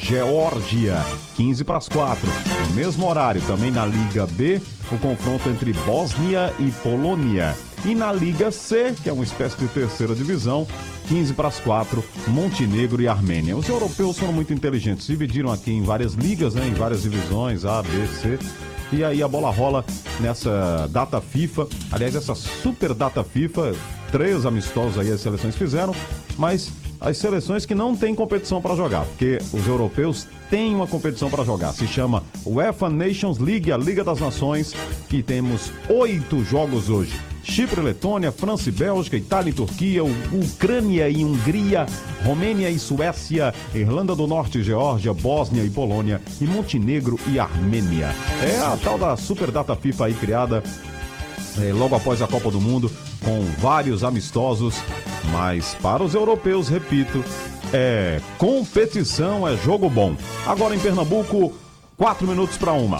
Geórgia, 15:04. No mesmo horário, também na Liga B, o confronto entre Bósnia e Polônia. E na Liga C, que é uma espécie de terceira divisão, 15:04, Montenegro e Armênia. Os europeus foram muito inteligentes, dividiram aqui em várias ligas, né, em várias divisões, A, B, C. E aí a bola rola nessa data FIFA, aliás, essa super data FIFA, 3 amistosos aí as seleções fizeram, mas as seleções que não têm competição para jogar, porque os europeus têm uma competição para jogar, se chama UEFA Nations League, a Liga das Nações, que temos 8 jogos hoje. Chipre, Letônia, França e Bélgica, Itália e Turquia, Ucrânia e Hungria, Romênia e Suécia, Irlanda do Norte e Geórgia, Bósnia e Polônia e Montenegro e Armênia. É a tal da Super Data FIFA aí criada logo após a Copa do Mundo, com vários amistosos, mas para os europeus, repito, é competição, é jogo bom. Agora em Pernambuco, 4 minutos para 1.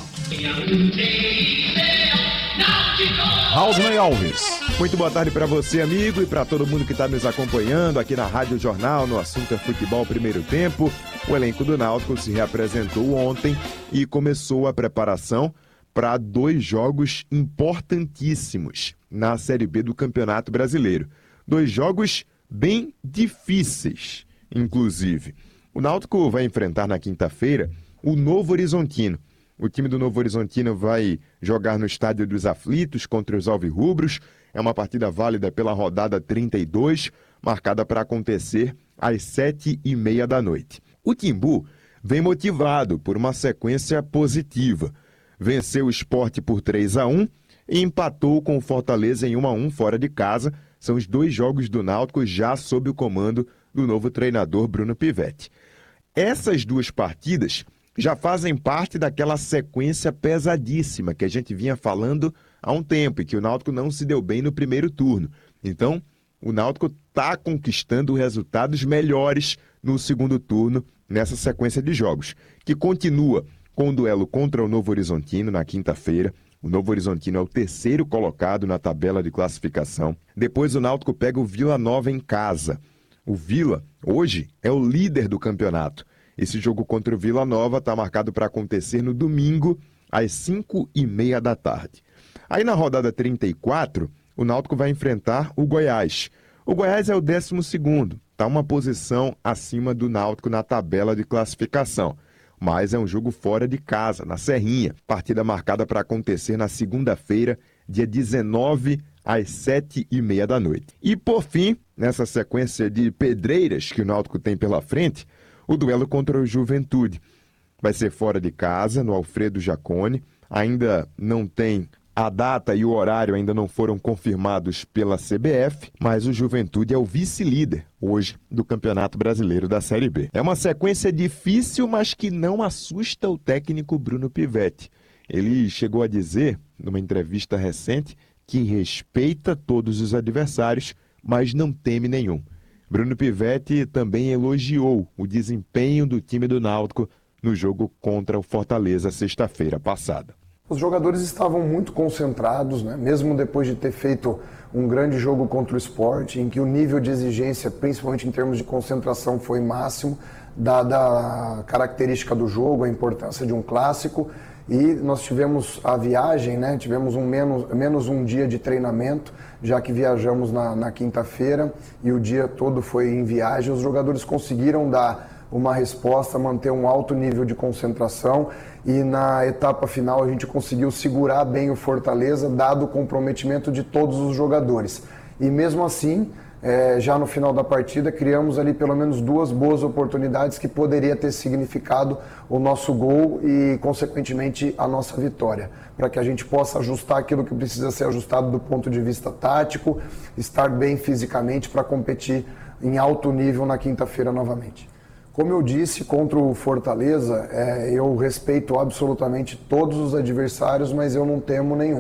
Raulney Alves. Muito boa tarde para você, amigo, e para todo mundo que está nos acompanhando aqui na Rádio Jornal, no assunto é futebol primeiro tempo. O elenco do Náutico se reapresentou ontem e começou a preparação para 2 jogos importantíssimos na Série B do Campeonato Brasileiro. 2 jogos bem difíceis, inclusive. O Náutico vai enfrentar na quinta-feira o Novo Horizontino. O time do Novo Horizontino vai jogar no Estádio dos Aflitos contra os Alvirrubros. É uma partida válida pela rodada 32, marcada para acontecer às 7h30 da noite. O Timbu vem motivado por uma sequência positiva. Venceu o Sport por 3-1 e empatou com o Fortaleza em 1-1 fora de casa. São os 2 jogos do Náutico já sob o comando do novo treinador Bruno Pivetti. Essas 2 partidas já fazem parte daquela sequência pesadíssima que a gente vinha falando há um tempo e que o Náutico não se deu bem no primeiro turno. Então, o Náutico está conquistando resultados melhores no segundo turno nessa sequência de jogos, que continua com o duelo contra o Novo Horizontino na quinta-feira. O Novo Horizontino é o 3º colocado na tabela de classificação. Depois o Náutico pega o Vila Nova em casa. O Vila, hoje, é o líder do campeonato. Esse jogo contra o Vila Nova está marcado para acontecer no domingo, às 5h30 da tarde. Aí na rodada 34, o Náutico vai enfrentar o Goiás. O Goiás é o 12º, está uma posição acima do Náutico na tabela de classificação. Mas é um jogo fora de casa, na Serrinha. Partida marcada para acontecer na segunda-feira, dia 19, às 7h30 da noite. E por fim, nessa sequência de pedreiras que o Náutico tem pela frente, o duelo contra o Juventude. Vai ser fora de casa, no Alfredo Jaconi. Ainda não tem a data e o horário, ainda não foram confirmados pela CBF, mas o Juventude é o vice-líder hoje do Campeonato Brasileiro da Série B. É uma sequência difícil, mas que não assusta o técnico Bruno Pivetti. Ele chegou a dizer, numa entrevista recente, que respeita todos os adversários, mas não teme nenhum. Bruno Pivetti também elogiou o desempenho do time do Náutico no jogo contra o Fortaleza sexta-feira passada. Os jogadores estavam muito concentrados, né? Mesmo depois de ter feito um grande jogo contra o Sport, em que o nível de exigência, principalmente em termos de concentração, foi máximo, dada a característica do jogo, a importância de um clássico. E nós tivemos a viagem, né? Tivemos menos um dia de treinamento, já que viajamos na quinta-feira e o dia todo foi em viagem. Os jogadores conseguiram dar uma resposta, manter um alto nível de concentração e na etapa final a gente conseguiu segurar bem o Fortaleza, dado o comprometimento de todos os jogadores. E mesmo assim, já no final da partida, criamos ali pelo menos 2 boas oportunidades que poderia ter significado o nosso gol e, consequentemente, a nossa vitória, para que a gente possa ajustar aquilo que precisa ser ajustado do ponto de vista tático, estar bem fisicamente para competir em alto nível na quinta-feira novamente. Como eu disse, contra o Fortaleza, eu respeito absolutamente todos os adversários, mas eu não temo nenhum.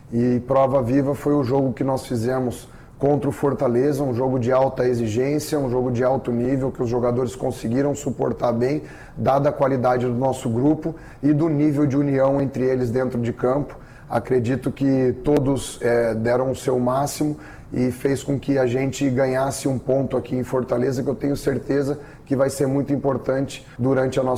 E prova viva foi o jogo que nós fizemos contra o Fortaleza, um jogo de alta exigência, um jogo de alto nível, que os jogadores conseguiram suportar bem, dada a qualidade do nosso grupo e do nível de união entre eles dentro de campo. Acredito que todos deram o seu máximo e fez com que a gente ganhasse um ponto aqui em Fortaleza, que eu tenho certeza que vai ser muito importante durante a nossa